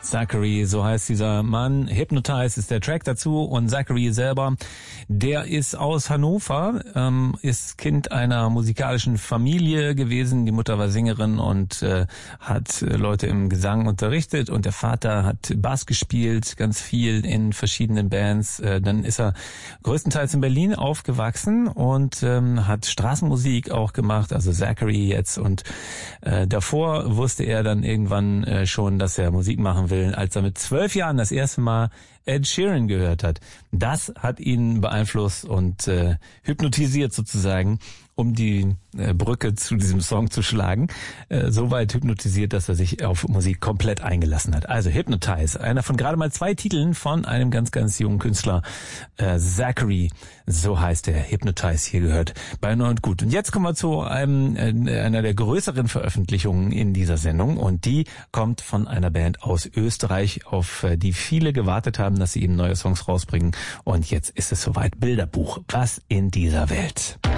Zachary, so heißt dieser Mann. Hypnotize ist der Track dazu und Zachary selber, der ist aus Hannover, ist Kind einer musikalischen Familie gewesen. Die Mutter war Sängerin und hat Leute im Gesang unterrichtet und der Vater hat Bass gespielt, ganz viel in verschiedenen Bands. Dann ist er größtenteils in Berlin aufgewachsen und hat Straßenmusik auch gemacht, also Zachary jetzt. Und davor wusste er dann irgendwann schon, dass er Musik machen will, als er mit 12 Jahren das erste Mal Ed Sheeran gehört hat. Das hat ihn beeinflusst und hypnotisiert sozusagen, um die Brücke zu diesem Song zu schlagen. So weit hypnotisiert, dass er sich auf Musik komplett eingelassen hat. Also Hypnotize, einer von gerade mal 2 Titeln von einem ganz, ganz jungen Künstler. Zachary, so heißt er. Hypnotize, hier gehört bei Neu und Gut. Und jetzt kommen wir zu einer der größeren Veröffentlichungen in dieser Sendung. Und die kommt von einer Band aus Österreich, auf die viele gewartet haben, dass sie eben neue Songs rausbringen. Und jetzt ist es soweit. Bilderbuch. Was in dieser Welt?